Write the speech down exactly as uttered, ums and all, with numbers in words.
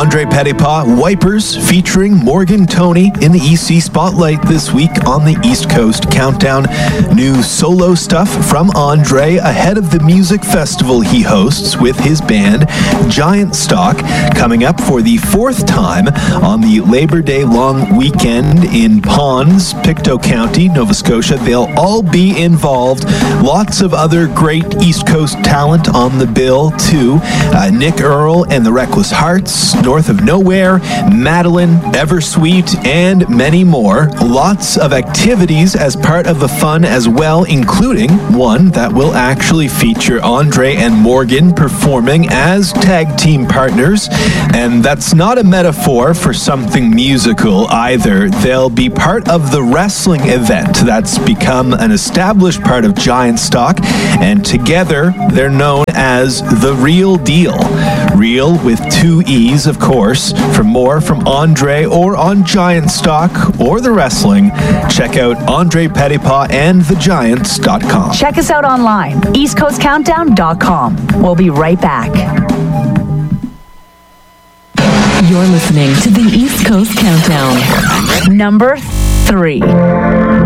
Andre Petitpas, Wipers, featuring Morgan Toney in the E C Spotlight this week on the East Coast Countdown. New solo stuff from Andre ahead of the music festival he hosts with his band Giant Stock, coming up for the fourth time on the Labor Day long weekend in Ponds, Pictou County, Nova Scotia. They'll all be involved. Lots of other great East Coast talent on the bill too. Uh, Nick Earl and the Reckless Hearts, North of Nowhere, Madeline, Eversweet, and many more. Lots of activities as part of the fun as well, including one that will actually feature Andre and Morgan performing as tag team partners. And that's not a metaphor for something musical either. They'll be part of the wrestling event that's become an established part of Giant Stock, and together they're known as The Real Deal. Real with two E's, of course. For more from Andre or on Giant Stock or the wrestling, check out Andre Petitpas and the giants dot com. Check us out online, east coast countdown dot com. We'll be right back. You're listening to the East Coast Countdown. Number three.